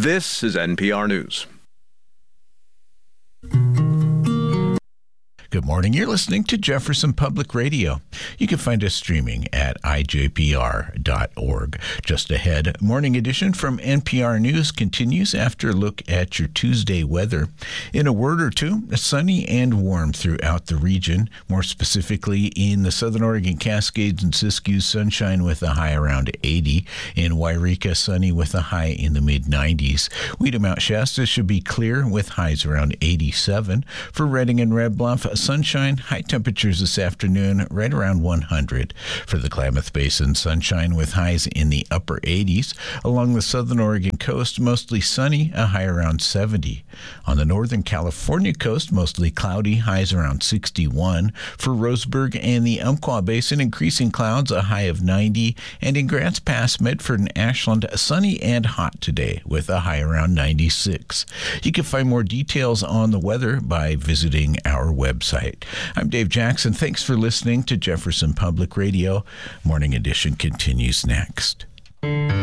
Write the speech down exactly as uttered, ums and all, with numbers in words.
This is N P R News. Good morning. You're listening to Jefferson Public Radio. You can find us streaming at I J P R dot org. Just ahead, Morning Edition from N P R News continues after a look at your Tuesday weather. In a word or two, sunny and warm throughout the region, more specifically in the Southern Oregon Cascades and Siskiyou, sunshine with a high around eighty. In Wairika, sunny with a high in the mid nineties. Weeda Mount Shasta should be clear with highs around eighty-seven. For Redding and Red Bluff, sunshine, high temperatures this afternoon right around one hundred. For the Klamath Basin, sunshine with highs in the upper eighties. Along the southern Oregon coast, mostly sunny, a high around seventy. On the northern California coast, mostly cloudy, highs around sixty-one. For Roseburg and the Umpqua Basin, increasing clouds, a high of ninety. And in Grants Pass, Medford and Ashland, sunny and hot today with a high around ninety-six. You can find more details on the weather by visiting our website. I'm Dave Jackson. Thanks for listening to Jefferson Public Radio. Morning Edition continues next.